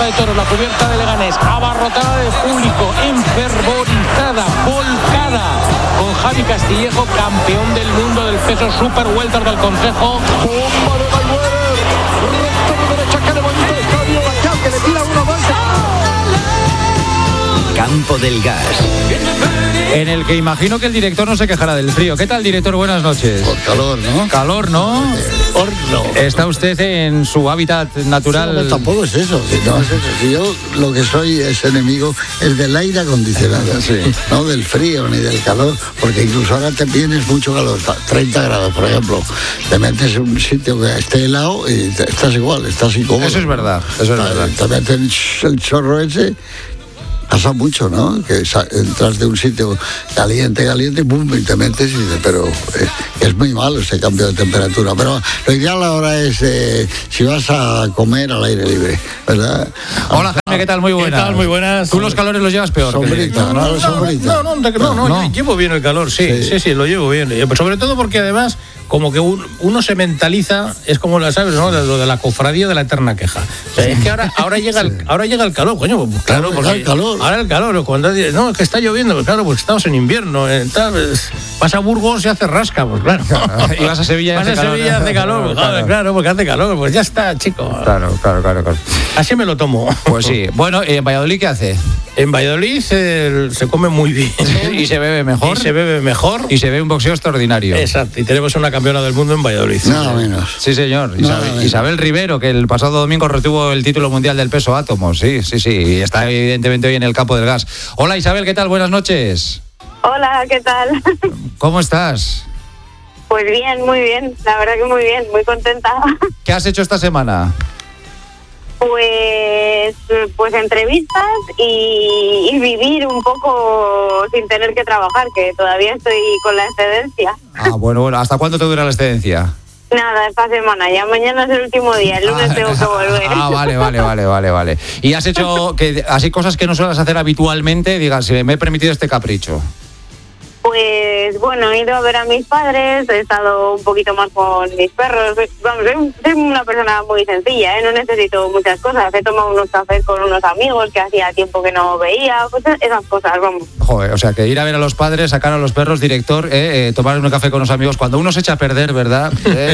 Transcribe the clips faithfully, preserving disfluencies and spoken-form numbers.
Plaza de Toros, la cubierta de Leganés, abarrotada de público, enfervorizada, volcada, con Javi Castillejo, campeón del mundo del peso super welter del Consejo. ¡Bomba de Mayweather! ¡Recto de derecha, que le bonito el estadio! ¡Vaya, que le tira uno más! Campo del Gas, en el que imagino que el director no se quejará del frío. ¿Qué tal, director? Buenas noches. Por calor, ¿no? Calor, ¿no? Horno. ¿Está usted en su hábitat natural? Sí, no, tampoco es eso. No es eso. Si yo lo que soy es enemigo es del aire acondicionado, sí. No del frío ni del calor, porque incluso ahora te tienes mucho calor, treinta grados, por ejemplo. Te metes en un sitio que esté helado y te, estás igual, estás incómodo. Eso es verdad, eso es te, verdad. Te metes el chorro ese. Pasa mucho, ¿no? Que entras de un sitio caliente, caliente, pum, y te metes y dices, pero es, es muy malo ese cambio de temperatura. Pero lo ideal ahora es eh, si vas a comer al aire libre, ¿verdad? Hola, Jaime, ¿qué tal? Muy buenas. ¿Qué tal? Muy buenas. ¿Tú los calores los llevas peor? Sombrita, que... ¿no? No, sombrita. no, no, no, no, no, no. yo llevo bien el calor, sí, sí, sí, sí, lo llevo bien. Sobre todo porque además, como que un, uno se mentaliza, es como la sabes, ¿no? Lo de la cofradía de la eterna queja. O sea, es que ahora, ahora llega el, ahora llega el calor, coño, pues, claro, Ahora porque el calor. ahora el calor, cuando no, es que está lloviendo, pues claro, pues estamos en invierno, eh, tal, pues, vas a Burgos y hace rasca, pues claro. Y vas a Sevilla y vas hace a calor. Sevilla hace calor, pues, claro, claro, porque hace calor, pues ya está, chico. Claro, claro, claro, claro. Así me lo tomo. Pues sí. Bueno, ¿en Valladolid qué hace? En Valladolid eh, se come muy bien. Y se bebe mejor. Y se bebe mejor. Y se ve un boxeo extraordinario. Exacto, y tenemos una campeona del mundo en Valladolid. Nada menos. Sí, señor. Nada Isabel, menos. Isabel Rivero, que el pasado domingo retuvo el título mundial del peso átomo. Sí, sí, sí. Y está evidentemente hoy en el campo del gas. Hola, Isabel, ¿qué tal? Buenas noches. Hola, ¿qué tal? ¿Cómo estás? Pues bien, muy bien, la verdad que muy bien, muy contenta. ¿Qué has hecho esta semana? Pues, pues entrevistas y, y vivir un poco sin tener que trabajar, que todavía estoy con la excedencia. Ah, bueno, bueno. ¿Hasta cuándo te dura la excedencia? Nada, esta semana, ya mañana es el último día, el lunes Ah, tengo que volver. Ah, vale, vale, vale, vale, vale. ¿Y has hecho que así cosas que no sueles hacer habitualmente? Digas, si me he permitido este capricho. Pues bueno, he ido a ver a mis padres, he estado un poquito más con mis perros. Vamos, soy, soy una persona muy sencilla, ¿eh? No necesito muchas cosas. He tomado unos cafés con unos amigos que hacía tiempo que no veía, pues esas cosas, vamos. Joder, o sea, que ir a ver a los padres, sacar a los perros, director, eh, eh, tomar un café con los amigos, cuando uno se echa a perder, ¿verdad? Eh.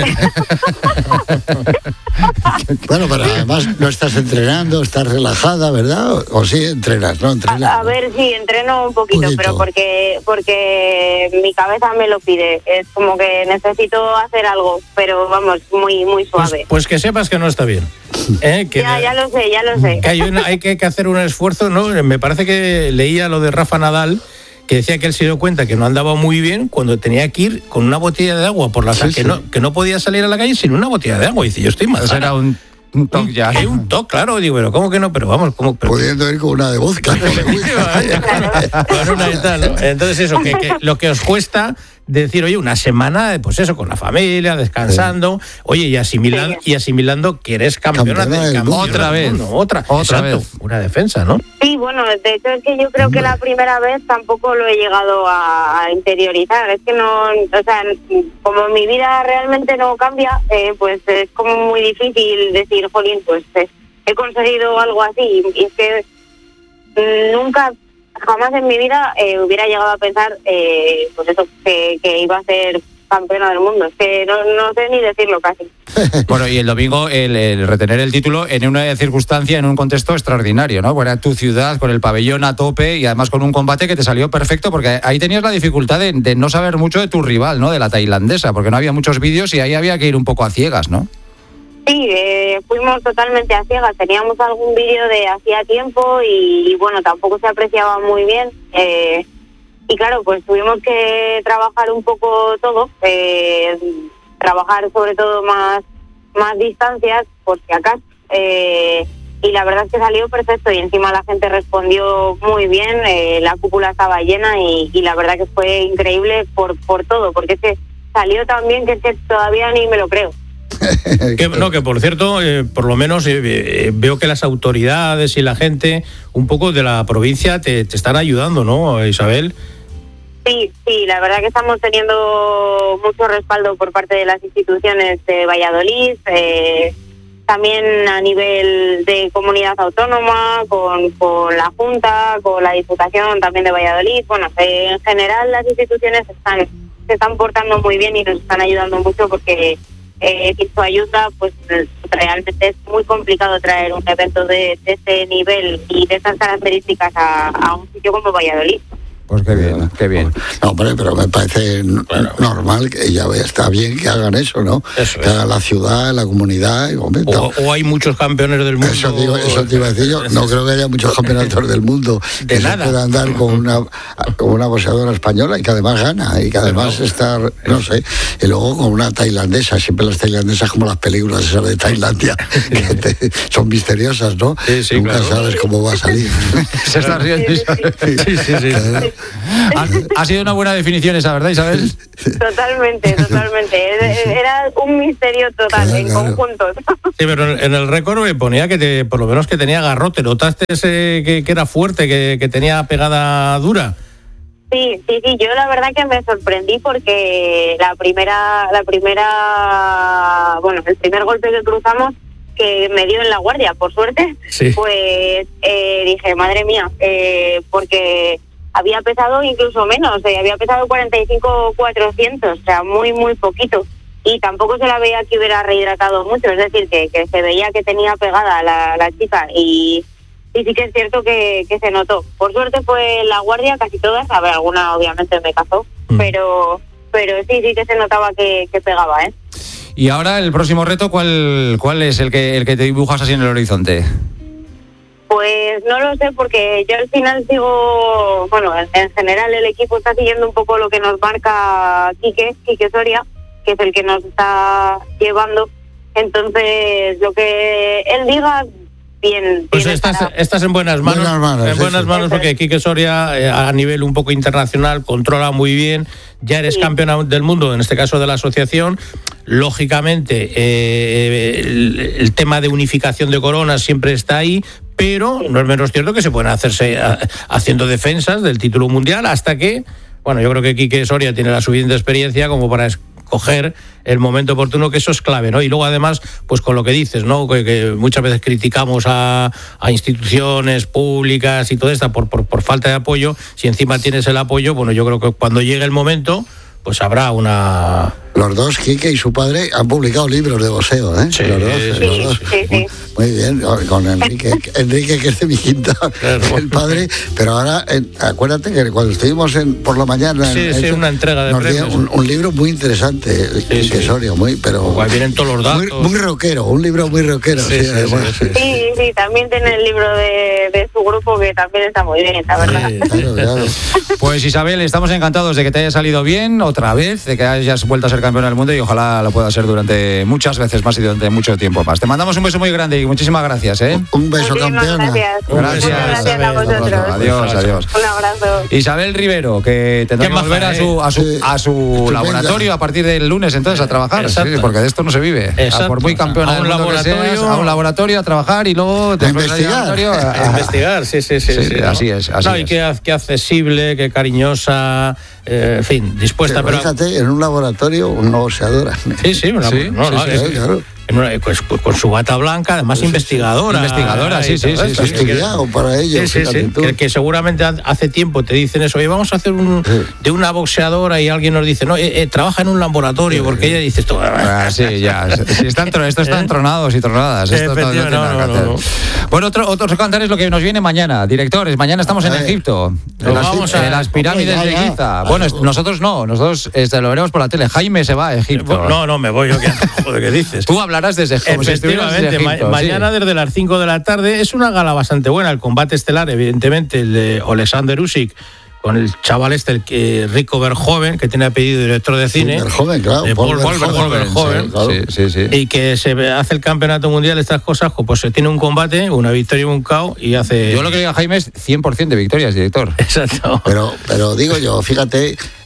Bueno, pero además no estás entrenando, estás relajada, ¿verdad? O, o sí entrenas, ¿no? Entrenas, A, a ¿no? ver, sí, entreno un poquito, Poquito. pero porque porque mi cabeza me lo pide. Es como que necesito hacer algo, pero vamos, muy muy Pues, suave. pues que sepas que no está bien. ¿Eh? Que, ya, ya lo sé, ya lo sé. que hay, una- hay que, que hacer un esfuerzo, ¿no? Me parece que leía lo de Rafa Nadal, que decía que él se dio cuenta que no andaba muy bien cuando tenía que ir con una botella de agua por la Sí, calle, que, sí. no, que no podía salir a la calle sin una botella de agua. Y dice, yo estoy mal. Eso era un, un toque ya. ¿Qué? Un toque, claro. Digo, pero ¿cómo que no? Pero vamos, ¿cómo? Pero, Pudiendo ir con una de vodka. Con una y tal, ¿no? Entonces eso, que, que lo que os cuesta decir, oye, una semana, pues eso, con la familia, descansando, oye, y asimilando, Sí. y asimilando que eres campeona, Campeona del del campeona mundo. Otra del vez. mundo, otra, Otra exacto, vez. una defensa, ¿no? Sí, bueno, de hecho es que yo creo que la primera vez tampoco lo he llegado a, a interiorizar. Es que no, o sea, como mi vida realmente no cambia, eh, pues es como muy difícil decir, jolín, pues eh, he conseguido algo así. Y es que mm, nunca, jamás en mi vida eh, hubiera llegado a pensar, eh, pues eso, que, que iba a ser campeona del mundo. Es que no, no sé ni decirlo casi. Bueno, y el domingo el, el retener el título en una circunstancia, en un contexto extraordinario, ¿no? Bueno, era tu ciudad con el pabellón a tope y además con un combate que te salió perfecto, porque ahí tenías la dificultad de, de no saber mucho de tu rival, ¿no? De la tailandesa, porque no había muchos vídeos y ahí había que ir un poco a ciegas, ¿no? Sí, eh, fuimos totalmente a ciegas. Teníamos algún vídeo de hacía tiempo y, y bueno, tampoco se apreciaba muy bien. Eh, y claro, pues tuvimos que trabajar un poco todo, eh, trabajar sobre todo más, más distancias, por si acaso. Eh, y la verdad es que salió perfecto y encima la gente respondió muy bien, eh, la cúpula estaba llena y, y la verdad que fue increíble por, por todo, porque es que salió tan bien que es que todavía ni me lo creo. Que, no, que por cierto, eh, por lo menos eh, eh, veo que las autoridades y la gente un poco de la provincia te, te están ayudando, ¿no, Isabel? Sí, sí, la verdad que estamos teniendo mucho respaldo por parte de las instituciones de Valladolid. Eh, también a nivel de comunidad autónoma, con, con la Junta, con la Diputación también de Valladolid. Bueno, eh, en general las instituciones están se están portando muy bien y nos están ayudando mucho porque eh, sin su ayuda pues realmente es muy complicado traer un evento de, de este nivel y de estas características a, a un sitio como Valladolid. Pues qué bien, qué bien. No, hombre, pero me parece Claro. normal, que ya está bien que hagan eso, ¿no? Eso que es. hagan la ciudad, la comunidad. Y, hombre, O, no. o hay muchos campeones del mundo. Eso, digo, eso te iba a decir yo. No creo que haya muchos campeonatos del mundo De que nada. se puedan dar con una, con una boxeadora española y que además gana y que además está, no sé, y luego con una tailandesa. Siempre las tailandesas, como las películas esas de Tailandia, que te- son misteriosas, ¿no? Sí, sí, Nunca claro. sabes cómo va a salir. Se está riendo Isabel. Sí, sí, sí. Ha, ha sido una buena definición esa, ¿verdad, Isabel? Totalmente, totalmente. Era un misterio total, Claro, en claro. conjunto. Sí, pero en el récord me ponía que te, por lo menos que tenía garrote. ¿Notaste ese que, que era fuerte, que, que tenía pegada dura? Sí, sí, sí, yo la verdad que me sorprendí porque la primera, la primera, bueno, el primer golpe que cruzamos que me dio en la guardia, por suerte, Sí. pues eh, dije, madre mía, eh, porque había pesado incluso menos, eh, había pesado cuarenta y cinco cuatrocientos, o sea, muy, muy poquito. Y tampoco se la veía que hubiera rehidratado mucho, es decir, que, que se veía que tenía pegada la, la chica y... Y sí que es cierto que, que se notó. Por suerte fue la guardia, casi todas, a ver, alguna obviamente me cazó, Mm. pero pero sí, sí que se notaba que, que pegaba, ¿eh? Y ahora el próximo reto, ¿cuál, cuál es el que, el que te dibujas así en el horizonte? Pues no lo sé, porque yo al final sigo, bueno, en, en general el equipo está siguiendo un poco lo que nos marca Quique, Quique Soria, que es el que nos está llevando. Entonces, lo que él diga, bien. Pues bien estás, estará. estás en buenas manos. Buenas manos, en sí, buenas sí. manos porque Quique Soria, eh, a nivel un poco internacional, controla muy bien. Ya eres Sí. campeona del mundo, en este caso de la asociación. Lógicamente, eh, el, el tema de unificación de coronas siempre está ahí, pero no es menos cierto que se pueden hacerse a, haciendo defensas del título mundial hasta que, bueno, yo creo que Quique Soria tiene la suficiente experiencia como para escoger el momento oportuno, que eso es clave, ¿no? Y luego además, pues con lo que dices, ¿no? Que, que muchas veces criticamos a, a instituciones públicas y todo esto por, por, por falta de apoyo. Si encima tienes el apoyo, bueno, yo creo que cuando llegue el momento, pues habrá una... Los dos, Quique y su padre, han publicado libros de boxeo, ¿eh? Sí, los dos, sí, los dos. sí, sí. Muy bien, con Enrique, Enrique que es de mi quinta, Claro. el padre, pero ahora, en- acuérdate que cuando estuvimos en, por la mañana... Sí, en, sí, eso, una entrega de nos dio premios. un, un libro muy interesante, Quique sí. Soria, muy, pero... Ahí vienen todos los datos. Muy, muy rockero, un libro muy rockero. Sí, sí, además. sí, sí. Sí, sí, también tiene el libro de, de su grupo que también está muy bien, la verdad. Sí. Claro, claro. Pues Isabel, estamos encantados de que te haya salido bien otra vez, de que hayas vuelto a ser campeona del mundo y ojalá lo pueda ser durante muchas veces más y durante mucho tiempo más. Te mandamos un beso muy grande y muchísimas gracias, ¿eh? Un beso, Muchísimas campeona. gracias. Un Gracias. Muchas gracias a Isabel. vosotros. Adiós, adiós. Un abrazo. Isabel Rivero, que tendrá Qué que volver maja, a su, a su, eh. a su Estupenda. laboratorio a partir del lunes entonces a trabajar, Exacto. sí, porque de esto no se vive. Exacto. Por muy campeona A un del mundo que laboratorio. seas, a un laboratorio a trabajar y luego después del investigar. laboratorio a- A investigar, sí, sí, sí. Sí, sí, ¿no? así es, así no, y es. qué, qué accesible, qué cariñosa, eh, en fin, dispuesta, Pero pero... fíjate, en un laboratorio, una boxeadora. Sí, sí, una, Sí, no, sí, no, sí, es- sí, claro. en una- pues, con, con su bata blanca, además investigadora. Investigadora, sí, y sí, todo sí, esto, sí, que- estudiado para ello, Sí, sí, fíjate sí, tú. que, que seguramente ha- hace tiempo te dicen eso, oye, vamos a hacer un Sí. de una boxeadora y alguien nos dice, no, eh, eh, trabaja en un laboratorio, porque ella dice esto. Ah, sí, ya. Sí, están, tro- estos están tronados y tronadas. Esto no- no Efectivamente, tiene nada no, que no, hacer. no, no. Bueno, otro, otro cantar es lo que nos viene mañana. Directores, mañana estamos en A ver. Egipto. Nos En las, vamos en a- las pirámides Hombre, ya, de ya. Giza. Bueno, es- nosotros no, nosotros este, lo veremos por la tele. Jaime se va a Egipto. No, no, me voy yo. Que, joder, ¿qué dices? Tú hablarás desde como si estuvieras desde Efectivamente, ma- Egipto, sí. mañana desde las cinco de la tarde es una gala bastante buena. El combate estelar, evidentemente, el de Alexander Usyk con el chaval este, el que, Rico Verhoeven, que tiene apellido de director de cine. Verhoeven, claro, De Paul Paul Verhoeven, Verhoeven, sí, claro. Sí, sí, sí. Y que se hace el campeonato mundial, estas cosas, pues se tiene un combate, una victoria y un K O y hace... Yo lo que diga Jaime es cien por ciento de victorias, director. Exacto. Pero, pero digo yo, fíjate,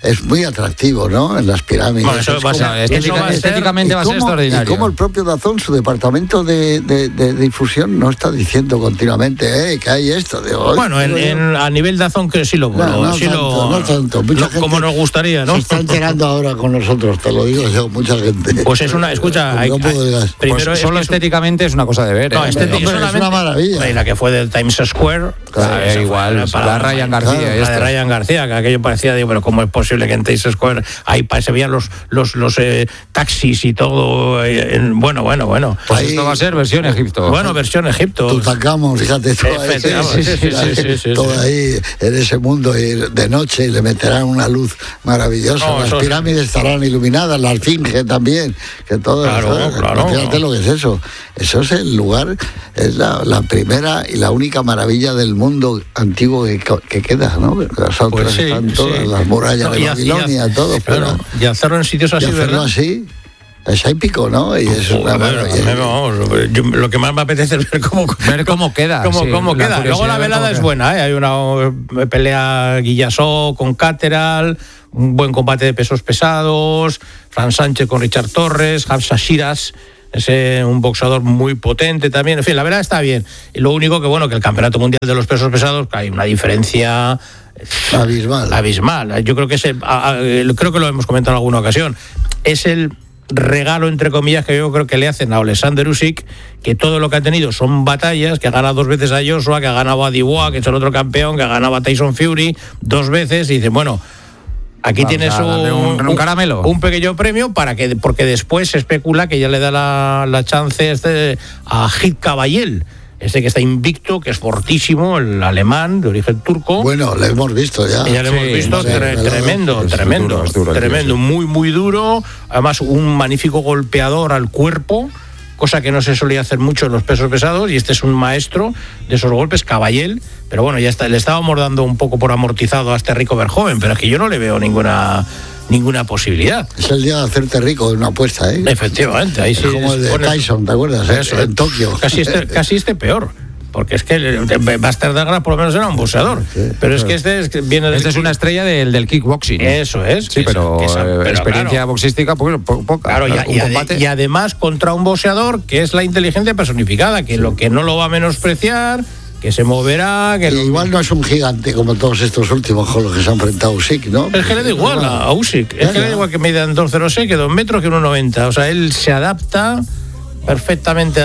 es muy atractivo, ¿no? En las pirámides. Bueno, eso es va a como- ser- Estética- eso va a ser- estéticamente va a ser y cómo- extraordinario. Y como el propio Dazón, su departamento de, de- de difusión, no está diciendo continuamente, eh, que hay esto. De, "Oye, Bueno, en, digo yo". en- a nivel de Dazón que sí lo, No, lo- no sí tanto, lo- no tanto. Mucha lo- gente como nos gustaría, ¿no? Se está enterando ahora con nosotros, te lo digo yo, mucha gente. Pues es una, escucha, hay, No puedo hay- digas. primero Pues es solo que es un- estéticamente es una cosa de ver. no, ¿eh? estética- Hombre, es solamente- una maravilla. Hombre, y la que fue del Times Square, Claro, esa fue igual, para- la Ryan García, claro, y la de esto. Ryan García, que aquello parecía, digo, pero ¿cómo es posible que en Times Square ahí pa- se veían los los los eh, taxis y todo? eh, en- bueno, bueno, bueno. Pues Ahí- esto va a ser versión Egipto. Bueno, versión Egipto. Tutankamón, fíjate, todo ahí, Efectivamente, sí, sí, sí, sí, sí, todo sí. ahí en ese mundo y de noche y le meterán una luz maravillosa. No, Las eso- pirámides estarán iluminadas, la esfinge también, que todo. Claro, ¿sabes? claro. Fíjate lo que es eso. Eso es el lugar, es la, la primera y la única maravilla del mundo antiguo que, que queda, ¿no? Las otras Pues sí, están todas, sí. las murallas No, de y ha- Babilonia, y ha- todo. claro, pero- y hacerlo en sitios y así, hacerlo ¿verdad? así es épico, ¿no? Y es una Joder, maravilla. a mí, vamos, yo- lo que más me apetece es ver cómo, Ver cómo queda. cómo, sí, cómo la queda. Luego curiosidad la de ver velada cómo es queda. buena, ¿eh? Hay una eh, pelea Guillasó con Cateral, un buen combate de pesos pesados, Fran Sánchez con Richard Torres, Hamza Shiras, ese un boxeador muy potente también. En fin, la velada está bien. Y lo único que, bueno, que el Campeonato Mundial de los Pesos Pesados, hay una diferencia Abismal. abismal. Yo creo que ese, a- a- creo que lo hemos comentado en alguna ocasión. Es el regalo, entre comillas, que yo creo que le hacen a Alexander Usyk, que todo lo que ha tenido son batallas, que ha ganado dos veces a Joshua, que ha ganado a Dubois, que es el otro campeón, que ha ganado a Tyson Fury dos veces, y dicen, bueno, aquí Vamos tienes a darle un, un- un caramelo. un pequeño premio para que, porque después se especula que ya le da la, la chance este a Hit Caballel, este que está invicto, que es fortísimo, el alemán de origen turco. Bueno, lo hemos visto ya. Que ya lo Sí, hemos visto, sí, tre- pero tremendo, es tremendo, duro, es duro, tremendo, tío, sí. muy, muy duro. Además, un magnífico golpeador al cuerpo, cosa que no se solía hacer mucho en los pesos pesados, y este es un maestro de esos golpes, Caballel. Pero bueno, ya está, le estábamos dando un poco por amortizado a este Rico Verhoeven, pero es que yo no le veo ninguna ninguna posibilidad. Es el día de hacerte rico en una apuesta, ¿eh? Efectivamente, ahí sí. Es como el de pone- Tyson, ¿te acuerdas? eh? Eso, en Tokio. Casi este, casi este peor. Porque es que el- el Buster Douglas por lo menos era un boxeador. Sí, pero es que este es que viene del Esta es una estrella del, del kickboxing. Eso es. Sí, que pero, esa- que esa- eh, pero experiencia claro. boxística, pues, po- poca. Claro, y, Un y ade- combate. y además contra un boxeador que es la inteligencia personificada, que lo que no lo va a menospreciar, que se moverá, que Y lo- igual no es un gigante como todos estos últimos con los que se ha enfrentado Usyk, ¿no? es que le da igual a, a Usyk, es que le da igual que median dos cero seis, que dos metros, que uno noventa. O sea, él se adapta perfectamente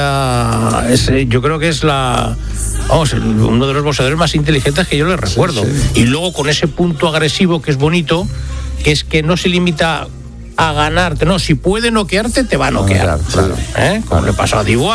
a ese, yo creo que es la vamos, el- uno de los boxeadores más inteligentes que yo le recuerdo. sí. Y luego con ese punto agresivo que es bonito, que es que no se limita a ganarte, no, si puede noquearte, te va a noquear. Claro, claro. ¿Eh? Como le pasó a Dubois,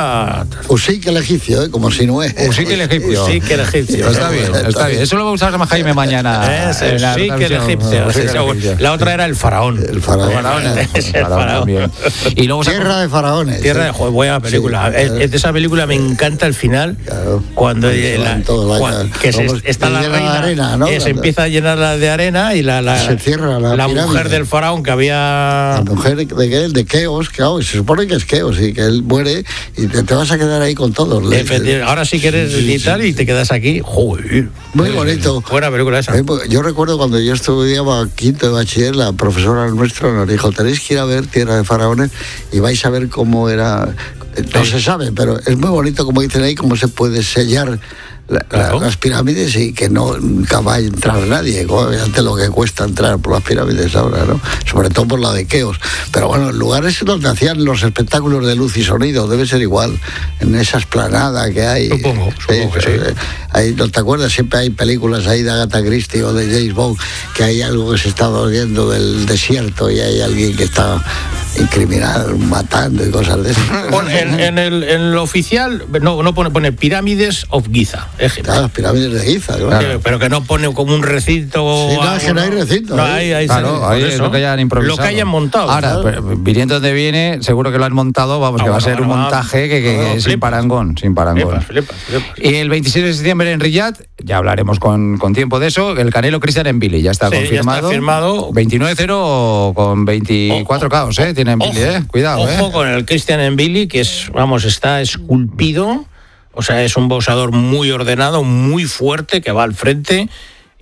a Usyk el egipcio, ¿eh? Como si no es. Usyk el egipcio. sí que el egipcio. Está bien, está bien. Eso lo va a usar más Jaime mañana. Ese, en la sí que el transmisión. egipcio. Sí que el Sí, egipcio. la otra era el faraón. El faraón. Es el Faraón faraón. también. Y luego se ha- Tierra de faraones. Tierra de ¿eh? Joder, buena película. Sí, Es- claro. es de esa película me encanta el final. Claro. Cuando, Cuando eh, se la- van todos, vaya, cuando- que se- vamos, está se la llena de reina, arena, ¿no? eh, se empieza a llenarla de arena y la, la, Se cierra la mujer pirámide. del faraón que había. La mujer de que de Keos, que oh, se supone que es Keos y que él muere y te, te vas a quedar ahí con todos. Le- Efectivamente, ahora sí que eres Sí, sí, y tal y te quedas aquí. Joder. Muy bonito. Buena película esa. Eh, pues, Yo recuerdo cuando yo estudiaba quinto de bachiller, la profesora nuestra nos dijo, tenéis que ir a ver Tierra de Faraones y vais a ver cómo era, no Sí. se sabe, pero es muy bonito como dicen ahí, cómo se puede sellar la- Claro. la- las pirámides y que no nunca va a entrar nadie. Fíjate lo que cuesta entrar por las pirámides ahora, ¿no? Sobre todo por la de Keos. Pero bueno, en lugares donde hacían los espectáculos de luz y sonido, debe ser igual, en esa esplanada que hay. Supongo, supongo que sí. eh, Ahí, ¿no te acuerdas? Siempre hay películas ahí de Agatha Christie o de James Bond, que hay algo que se está volviendo del desierto y hay alguien que está incriminado, matando y cosas de esas. Pone- en, en el, en lo oficial, no, no pone, pone Pirámides of Giza. Egipto. Claro, las pirámides de Giza, claro. Eh, Pero que no pone como un recinto. Sí, no, algo, es que no hay recinto, No, ¿eh? hay, hay- Claro, por ahí es eso. lo que hayan improvisado. Lo que hayan montado. Ahora, claro. pero, viniendo donde viene, seguro que lo han montado, vamos, Ah, que va a bueno, ser un bueno, montaje que, que- no, que sin flipas. parangón, sin parangón. Flipas, flipas, flipas. Y el veintisiete de septiembre en Riyadh, ya hablaremos con, con tiempo de eso, el Canelo Cristian en Billy, ya está Sí, ya confirmado. está firmado. veintinueve cero con veinticuatro caos, ¿eh? Tiene en Billy, ¿eh? Cuidado, Ojo ¿eh? con el Christian Mbili, que es, vamos, está esculpido. O sea, es un boxeador muy ordenado, muy fuerte, que va al frente.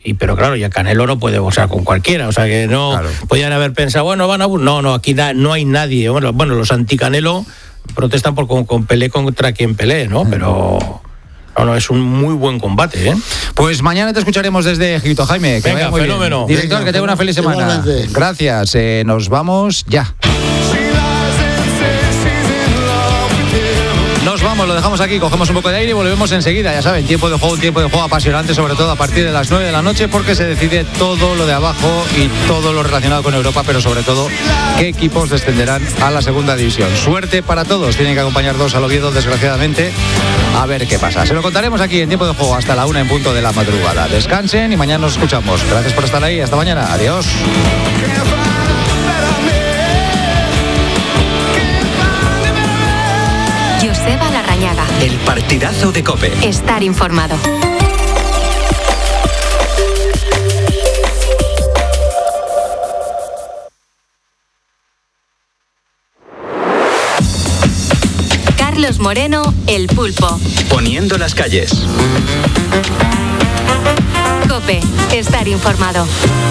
Y, pero claro, ya Canelo no puede boxear con cualquiera, o sea que no claro. Podían haber pensado, bueno, van a... No, no, aquí da, no hay nadie. Bueno, bueno los anti-Canelo protestan por con, con Pelé contra quien Pelé, ¿no? Pero... No, no, es un muy buen combate, ¿eh? Pues mañana te escucharemos desde Egipto, Jaime. Que Venga, vaya muy fenómeno. Bien. Director, Venga, que tenga una feliz semana. Igualmente. Gracias. Eh, nos vamos ya. Nos vamos, lo dejamos aquí, cogemos un poco de aire y volvemos enseguida. Ya saben, tiempo de juego, un tiempo de juego apasionante, sobre todo a partir de las nueve de la noche, porque se decide todo lo de abajo y todo lo relacionado con Europa, pero sobre todo qué equipos descenderán a la segunda división. Suerte para todos, tienen que acompañar dos al Oviedo, desgraciadamente. A ver qué pasa. Se lo contaremos aquí en tiempo de juego hasta la una en punto de la madrugada. Descansen y mañana nos escuchamos. Gracias por estar ahí. Hasta mañana. Adiós. Joseba Larrañaga. El partidazo de COPE. Estar informado. Carlos Moreno, El Pulpo. Poniendo las calles. COPE. Estar informado.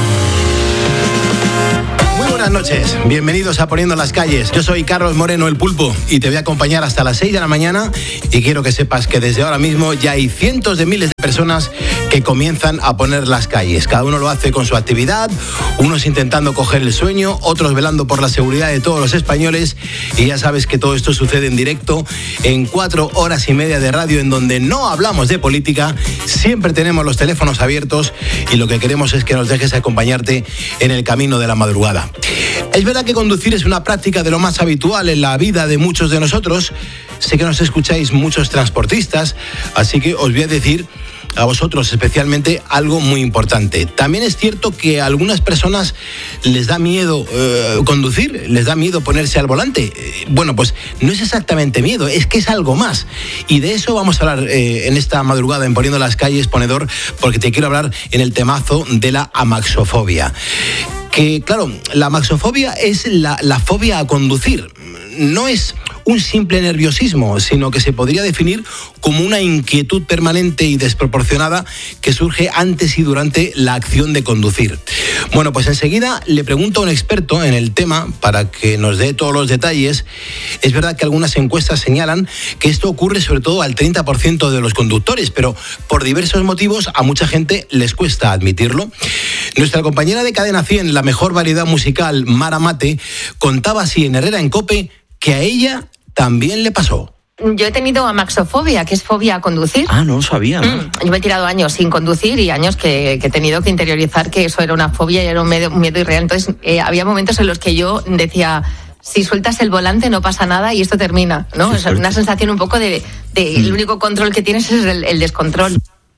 Muy buenas noches, bienvenidos a Poniendo las Calles. Yo soy Carlos Moreno, El Pulpo, y te voy a acompañar hasta las seis de la mañana y quiero que sepas que desde ahora mismo ya hay cientos de miles de personas que comienzan a poner las calles. Cada uno lo hace con su actividad, unos intentando coger el sueño, otros velando por la seguridad de todos los españoles, y ya sabes que todo esto sucede en directo en cuatro horas y media de radio en donde no hablamos de política, siempre tenemos los teléfonos abiertos y lo que queremos es que nos dejes acompañarte en el camino de la madrugada. Es verdad que conducir es una práctica de lo más habitual en la vida de muchos de nosotros. Sé que nos escucháis muchos transportistas, así que os voy a decir a vosotros especialmente algo muy importante. También es cierto que a algunas personas les da miedo eh, conducir, les da miedo ponerse al volante. Eh, bueno, pues no es exactamente miedo, es que es algo más. Y de eso vamos a hablar eh, en esta madrugada en Poniendo las Calles, Ponedor, porque te quiero hablar en el temazo de la amaxofobia. Que, claro, la amaxofobia es la, la fobia a conducir. No es un simple nerviosismo, sino que se podría definir como una inquietud permanente y desproporcionada que surge antes y durante la acción de conducir. Bueno, pues enseguida le pregunto a un experto en el tema para que nos dé todos los detalles. Es verdad que algunas encuestas señalan que esto ocurre sobre todo al treinta por ciento de los conductores, pero por diversos motivos a mucha gente les cuesta admitirlo. Nuestra compañera de Cadena cien, la mejor variedad musical, Mara Mate, contaba así en Herrera en COPE que a ella también le pasó. Yo he tenido amaxofobia, que es fobia a conducir. Ah, no lo sabía. ¿no? Mm, yo me he tirado años sin conducir y años que, que he tenido que interiorizar que eso era una fobia y era un miedo, un miedo irreal. Entonces, eh, había momentos en los que yo decía, si sueltas el volante no pasa nada y esto termina, ¿no? Sí, o sea, una sensación un poco de, de mm. el único control que tienes es el, el descontrol.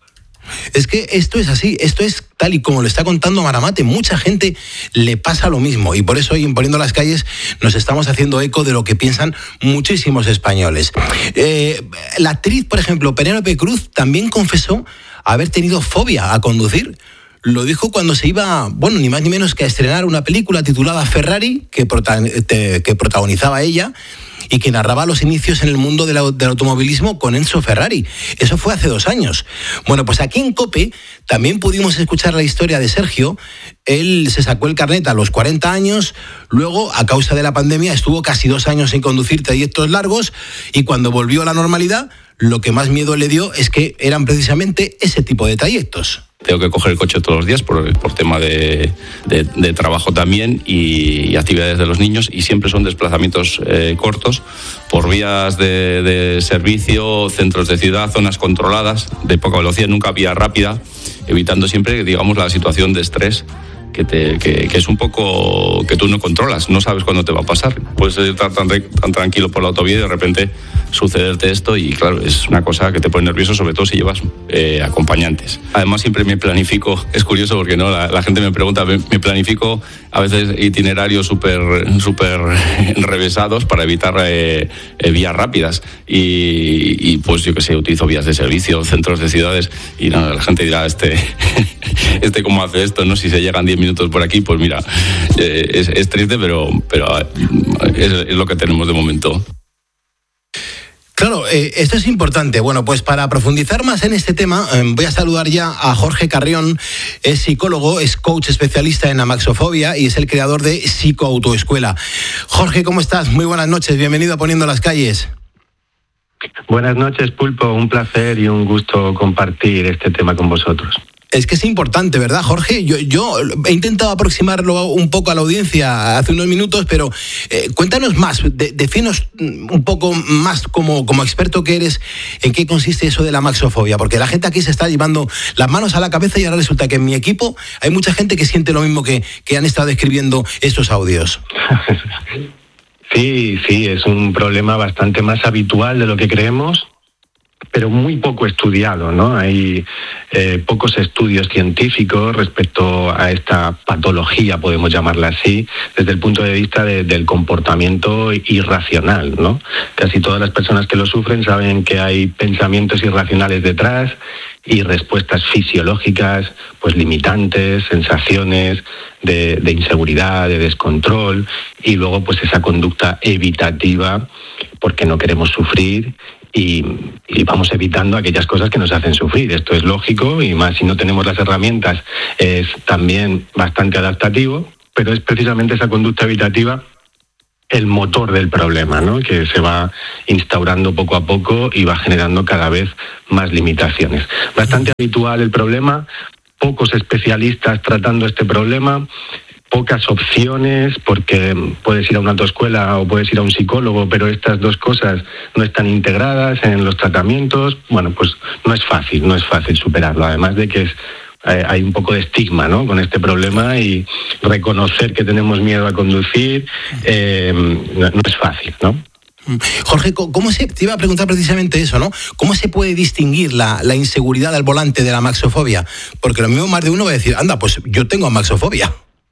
Es que esto es así, esto es tal y como lo está contando Maramate. Mucha gente le pasa lo mismo y por eso hoy en Poniendo las Calles nos estamos haciendo eco de lo que piensan muchísimos españoles. Eh, la actriz, por ejemplo, Penélope Cruz, también confesó haber tenido fobia a conducir. Lo dijo cuando se iba, bueno, ni más ni menos que a estrenar una película titulada Ferrari, que, prota- te, que protagonizaba ella, y que narraba los inicios en el mundo del, del automovilismo con Enzo Ferrari. Eso fue hace dos años. Bueno, pues aquí en COPE también pudimos escuchar la historia de Sergio. Él se sacó el carnet a los cuarenta años, luego, a causa de la pandemia, estuvo casi dos años sin conducir trayectos largos y cuando volvió a la normalidad, lo que más miedo le dio es que eran precisamente ese tipo de trayectos. Tengo que coger el coche todos los días por, por tema de, de, de trabajo también y, y actividades de los niños y siempre son desplazamientos eh, cortos por vías de, de servicio, centros de ciudad, zonas controladas de poca velocidad, nunca vía rápida, evitando siempre, digamos, la situación de estrés que, te, que, que es un poco que tú no controlas, no sabes cuándo te va a pasar. Puedes estar tan, tan tranquilo por la autovía y de repente sucederte esto y claro, es una cosa que te pone nervioso, sobre todo si llevas eh, acompañantes. Además siempre me planifico, es curioso porque no la, la gente me pregunta, me, me planifico a veces itinerarios súper súper enrevesados para evitar eh, eh, vías rápidas y, y pues yo que sé, utilizo vías de servicio, centros de ciudades y no, la gente dirá, este, este cómo hace esto, ¿no? Si se llegan diez minutos por aquí, pues mira, eh, es, es triste, pero, pero es, es lo que tenemos de momento. Claro, eh, esto es importante. Bueno, pues para profundizar más en este tema, eh, voy a saludar ya a Jorge Carrión. Es psicólogo, es coach especialista en amaxofobia y es el creador de Psicoautoescuela. Jorge, ¿cómo estás? Muy buenas noches, bienvenido a Poniendo las Calles. Buenas noches, Pulpo. Un placer y un gusto compartir este tema con vosotros. Es que es importante, ¿verdad, Jorge? Yo, yo he intentado aproximarlo un poco a la audiencia hace unos minutos, pero eh, cuéntanos más, de, defínenos un poco más como, como experto que eres, en qué consiste eso de la amaxofobia, porque la gente aquí se está llevando las manos a la cabeza y ahora resulta que en mi equipo hay mucha gente que siente lo mismo que, que han estado escribiendo estos audios. Sí, sí, es un problema bastante más habitual de lo que creemos, pero muy poco estudiado, ¿no? Hay eh, pocos estudios científicos respecto a esta patología, podemos llamarla así, desde el punto de vista de, del comportamiento irracional, ¿no? Casi todas las personas que lo sufren saben que hay pensamientos irracionales detrás y respuestas fisiológicas, pues limitantes, sensaciones de, de inseguridad, de descontrol, y luego pues esa conducta evitativa porque no queremos sufrir. Y, y vamos evitando aquellas cosas que nos hacen sufrir. Esto es lógico y más si no tenemos las herramientas es también bastante adaptativo, pero es precisamente esa conducta evitativa el motor del problema, ¿no? Que se va instaurando poco a poco y va generando cada vez más limitaciones. Bastante habitual el problema, pocos especialistas tratando este problema, pocas opciones, porque puedes ir a una autoescuela o puedes ir a un psicólogo, pero estas dos cosas no están integradas en los tratamientos. Bueno, pues no es fácil, no es fácil superarlo, además de que es, eh, hay un poco de estigma, ¿no?, con este problema, y reconocer que tenemos miedo a conducir eh, no, no es fácil, ¿no? Jorge, ¿cómo se, te iba a preguntar precisamente eso, ¿no? ¿Cómo se puede distinguir la, la inseguridad al volante de la amaxofobia? Porque lo mismo más de uno va a decir, anda, pues yo tengo amaxofobia.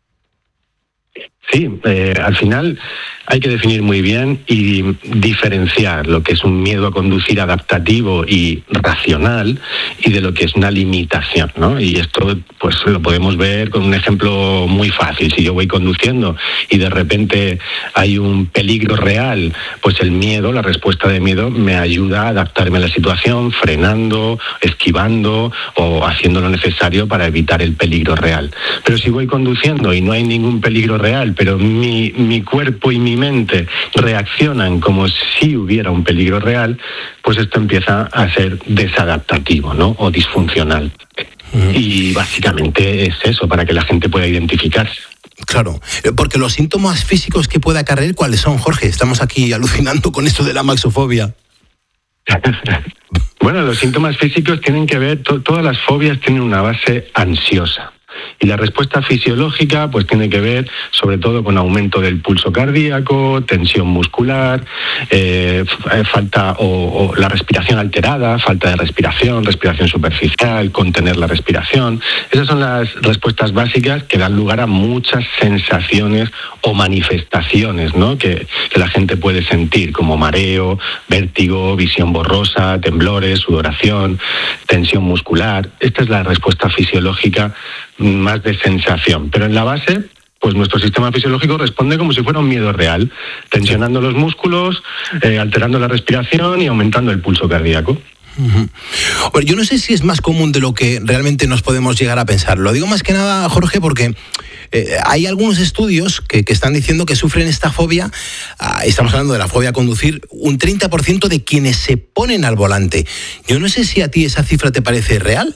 Sí, eh, al final hay que definir muy bien y diferenciar lo que es un miedo a conducir adaptativo y racional y de lo que es una limitación, ¿no? Y esto pues lo podemos ver con un ejemplo muy fácil. Si yo voy conduciendo y de repente hay un peligro real, pues el miedo, la respuesta de miedo me ayuda a adaptarme a la situación, frenando, esquivando o haciendo lo necesario para evitar el peligro real. Pero si voy conduciendo y no hay ningún peligro real, pero mi, mi cuerpo y mi mente reaccionan como si hubiera un peligro real, pues esto empieza a ser desadaptativo, ¿no?, o disfuncional. Uh-huh. Y básicamente es eso, para que la gente pueda identificarse. Claro, porque los síntomas físicos que puede acarrear, ¿cuáles son, Jorge? Estamos aquí alucinando con esto de la amaxofobia. Bueno, los síntomas físicos tienen que ver, to- todas las fobias tienen una base ansiosa. Y la respuesta fisiológica pues tiene que ver sobre todo con aumento del pulso cardíaco, tensión muscular, eh, falta o, o la respiración alterada, falta de respiración, respiración superficial, contener la respiración. Esas son las respuestas básicas que dan lugar a muchas sensaciones o manifestaciones, ¿no?, que, que la gente puede sentir, como mareo, vértigo, visión borrosa, temblores, sudoración, tensión muscular. Esta es la respuesta fisiológica más de sensación, pero en la base pues nuestro sistema fisiológico responde como si fuera un miedo real, tensionando los músculos, eh, alterando la respiración y aumentando el pulso cardíaco. Uh-huh. Bueno, yo no sé si es más común de lo que realmente nos podemos llegar a pensar. Lo digo más que nada, Jorge, porque eh, hay algunos estudios que, que están diciendo que sufren esta fobia, ah, estamos hablando de la fobia a conducir, un treinta por ciento de quienes se ponen al volante. Yo no sé si a ti esa cifra te parece real.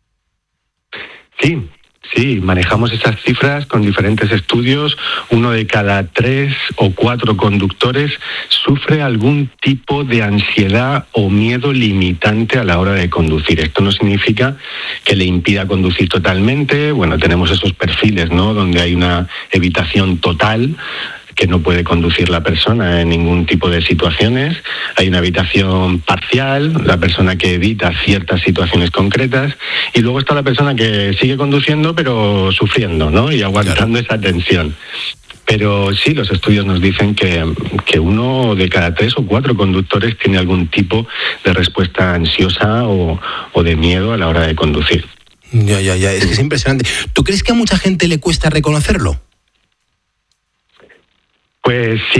Sí. Sí, manejamos esas cifras con diferentes estudios. Uno de cada tres o cuatro conductores sufre algún tipo de ansiedad o miedo limitante a la hora de conducir. Esto no significa que le impida conducir totalmente. Bueno, tenemos esos perfiles, ¿no?, donde hay una evitación total, que no puede conducir la persona en ningún tipo de situaciones. Hay una evitación parcial, la persona que evita ciertas situaciones concretas, y luego está la persona que sigue conduciendo pero sufriendo, ¿no?, y aguantando esa tensión. Pero sí, los estudios nos dicen que, que uno de cada tres o cuatro conductores tiene algún tipo de respuesta ansiosa o, o de miedo a la hora de conducir. Ya, ya, ya, es que es impresionante. ¿Tú crees que a mucha gente le cuesta reconocerlo? Pues sí,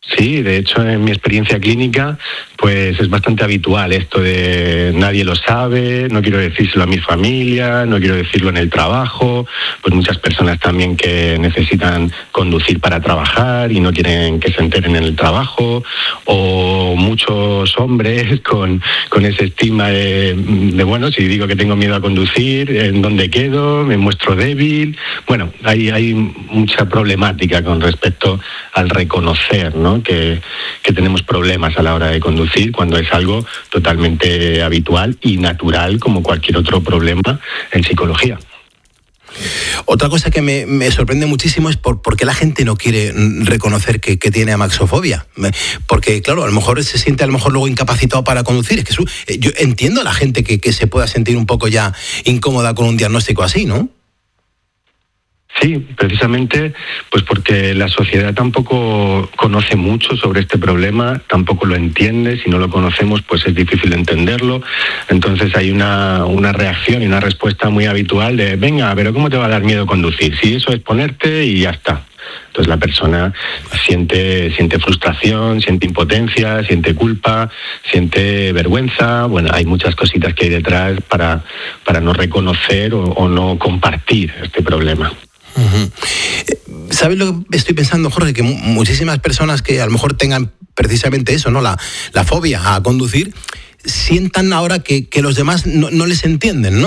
Sí, de hecho en mi experiencia clínica pues es bastante habitual esto de nadie lo sabe, no quiero decírselo a mi familia, no quiero decirlo en el trabajo, pues muchas personas también que necesitan conducir para trabajar y no quieren que se enteren en el trabajo, o muchos hombres con, con ese estigma de, de, bueno, si digo que tengo miedo a conducir, ¿en dónde quedo? ¿Me muestro débil? Bueno, hay, hay mucha problemática con respecto al reconocer, ¿no? Que, que tenemos problemas a la hora de conducir cuando es algo totalmente habitual y natural como cualquier otro problema en psicología. Otra cosa que me, me sorprende muchísimo es por, por qué la gente no quiere reconocer que, que tiene amaxofobia. Porque, claro, a lo mejor se siente a lo mejor luego incapacitado para conducir. Es que su, yo entiendo a la gente que, que se pueda sentir un poco ya incómoda con un diagnóstico así, ¿no? Sí, precisamente pues porque la sociedad tampoco conoce mucho sobre este problema, tampoco lo entiende, si no lo conocemos pues es difícil entenderlo, entonces hay una, una reacción y una respuesta muy habitual de venga, pero ¿cómo te va a dar miedo conducir? Si eso es ponerte y ya está. Entonces la persona siente, siente frustración, siente impotencia, siente culpa, siente vergüenza. Bueno, hay muchas cositas que hay detrás para, para no reconocer o, o no compartir este problema. Uh-huh. ¿Sabes lo que estoy pensando, Jorge? Que muchísimas personas que a lo mejor tengan precisamente eso, ¿no? La, la fobia a conducir, sientan ahora que, que los demás no, no les entienden, ¿no?